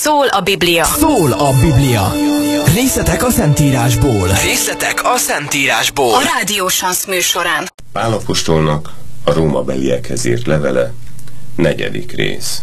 Szól a Biblia. Szól a Biblia. Részletek a Szentírásból. Részletek a Szentírásból. A Rádió Sansz műsorán. Pál apostolnak a rómabeliekhez írt levele, 4. rész.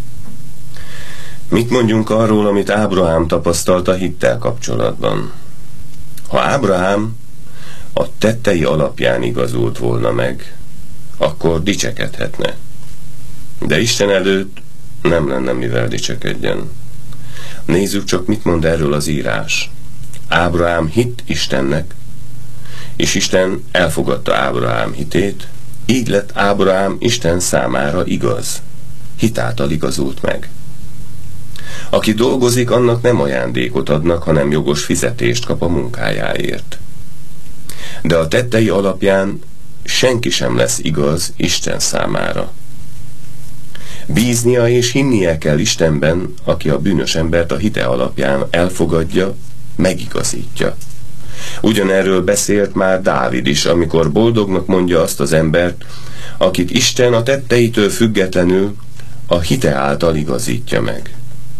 Mit mondjunk arról, amit Ábrahám tapasztalt a hittel kapcsolatban? Ha Ábrahám a tettei alapján igazult volna meg, akkor dicsekedhetne. De Isten előtt nem lenne mivel dicsekedjen. Nézzük csak, mit mond erről az írás. Ábrahám hitt Istennek, és Isten elfogadta Ábrahám hitét, így lett Ábrahám Isten számára igaz. Hitáltal igazult meg. Aki dolgozik, annak nem ajándékot adnak, hanem jogos fizetést kap a munkájáért. De a tettei alapján senki sem lesz igaz Isten számára. Bíznia és hinnie kell Istenben, aki a bűnös embert a hite alapján elfogadja, megigazítja. Ugyanerről beszélt már Dávid is, amikor boldognak mondja azt az embert, akit Isten a tetteitől függetlenül a hite által igazítja meg.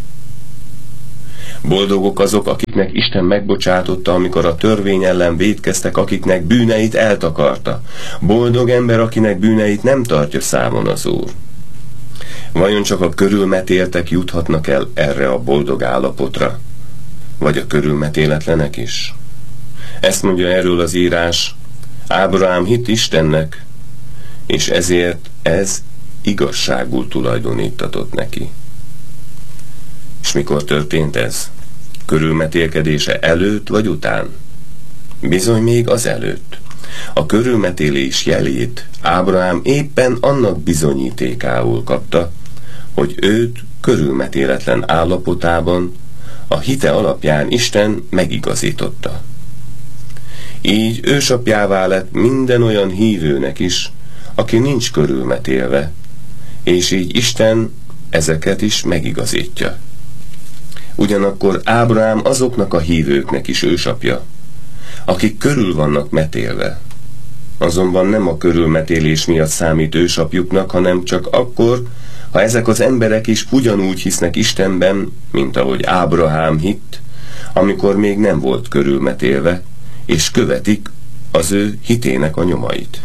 Boldogok azok, akiknek Isten megbocsátotta, amikor a törvény ellen vétkeztek, akiknek bűneit eltakarta. Boldog ember, akinek bűneit nem tartja számon az Úr. Vajon csak a körülmetéltek juthatnak el erre a boldog állapotra? Vagy a körülmetéletlenek is? Ezt mondja erről az írás: Ábrahám hitt Istennek, és ezért ez igazságul tulajdonítatott neki. És mikor történt ez? Körülmetélkedése előtt vagy után? Bizony még az előtt. A körülmetélés jelét Ábrahám éppen annak bizonyítékául kapta, hogy őt körülmetéletlen állapotában a hite alapján Isten megigazította. Így ősapjává lett minden olyan hívőnek is, aki nincs körülmetélve, és így Isten ezeket is megigazítja. Ugyanakkor Ábrahám azoknak a hívőknek is ősapja, akik körül vannak metélve. Azonban nem a körülmetélés miatt számít ősapjuknak, hanem csak akkor, ha ezek az emberek is ugyanúgy hisznek Istenben, mint ahogy Ábrahám hitt, amikor még nem volt körülmetélve, és követik az ő hitének a nyomait.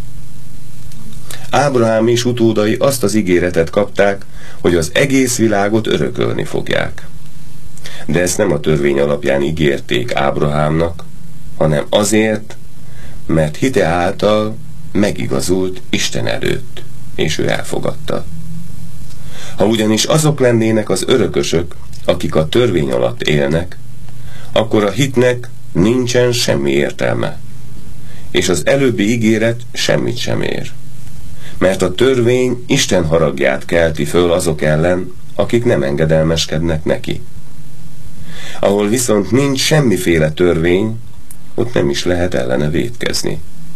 Ábrahám és utódai azt az ígéretet kapták, hogy az egész világot örökölni fogják. De ezt nem a törvény alapján ígérték Ábrahámnak, hanem azért, mert hite által megigazult Isten előtt, és ő elfogadta. Ha ugyanis azok lennének az örökösök, akik a törvény alatt élnek, akkor a hitnek nincsen semmi értelme, és az előbbi ígéret semmit sem ér. Mert a törvény Isten haragját kelti föl azok ellen, akik nem engedelmeskednek neki. Ahol viszont nincs semmiféle törvény, ott nem is lehet ellene vétkezni.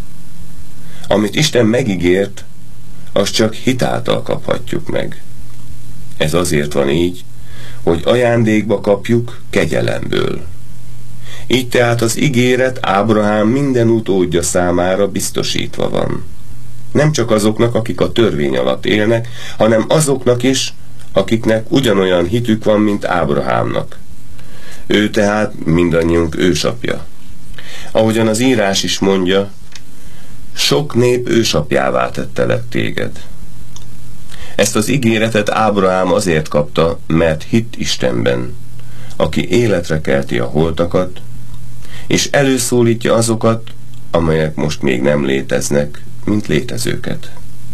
Amit Isten megígért, azt csak hitáltal kaphatjuk meg. Ez azért van így, hogy ajándékba kapjuk kegyelemből. Így tehát az ígéret Ábrahám minden utódja számára biztosítva van. Nem csak azoknak, akik a törvény alatt élnek, hanem azoknak is, akiknek ugyanolyan hitük van, mint Ábrahámnak. Ő tehát mindannyiunk ősapja. Ahogyan az írás is mondja, sok nép ősapjává tettelek téged. Ezt az ígéretet Ábrahám azért kapta, mert hitt Istenben, aki életre kelti a holtakat, és előszólítja azokat, amelyek most még nem léteznek, mint létezőket.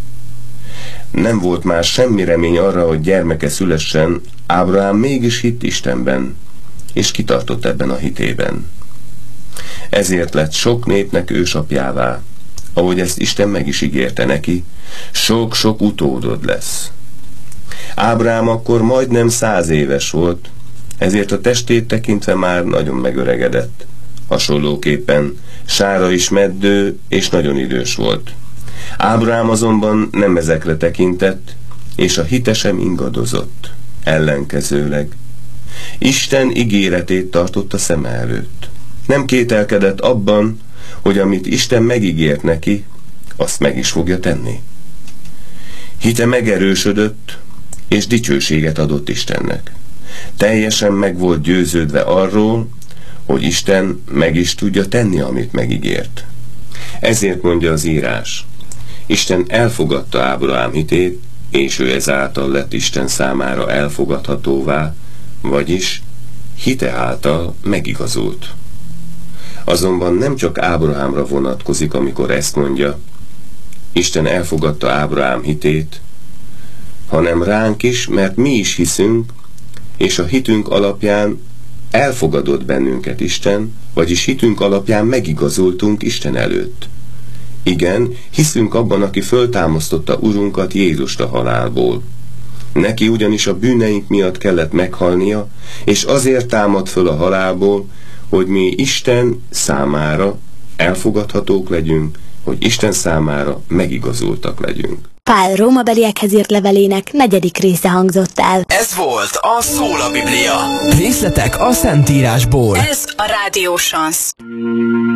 Nem volt már semmi remény arra, hogy gyermeke szülessen, Ábrahám mégis hitt Istenben, és kitartott ebben a hitében. Ezért lett sok népnek ősapjává, ahogy ezt Isten meg is ígérte neki, sok-sok utódod lesz. Ábrahám akkor majdnem 100 éves volt, ezért a testét tekintve már nagyon megöregedett. Hasonlóképpen Sára is meddő és nagyon idős volt. Ábrahám azonban nem ezekre tekintett, és a hite sem ingadozott. Ellenkezőleg Isten ígéretét tartotta szeme előtt. Nem kételkedett abban, hogy amit Isten megígért neki, azt meg is fogja tenni. Hite megerősödött, és dicsőséget adott Istennek. teljesen meg volt győződve arról, hogy Isten meg is tudja tenni, amit megígért. Ezért mondja az írás: Isten elfogadta Ábrahám hitét, és ő ezáltal lett Isten számára elfogadhatóvá, vagyis hite által megigazult. Azonban nem csak Ábrahámra vonatkozik, amikor ezt mondja, Isten elfogadta Ábrahám hitét, hanem ránk is, mert mi is hiszünk, és a hitünk alapján elfogadott bennünket Isten, vagyis hitünk alapján megigazultunk Isten előtt. Igen, hiszünk abban, aki föltámasztotta Urunkat, Jézust a halálból. Neki ugyanis a bűneink miatt kellett meghalnia, és azért támad föl a halálból, hogy mi Isten számára elfogadhatók legyünk, hogy Isten számára megigazultak legyünk. Pál rómabeliekhez írt levelének 4. része hangzott el. Ez volt a Szól a Biblia. Részletek a Szentírásból. Ez a Rádió Shansz.